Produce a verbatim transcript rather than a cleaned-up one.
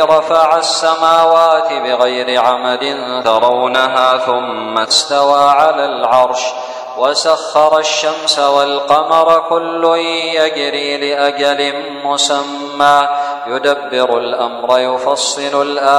رفع السماوات بغير عمد ترونها ثم استوى على العرش وسخر الشمس والقمر كل يجري لأجل مسمى يدبر الأمر يفصل الآيات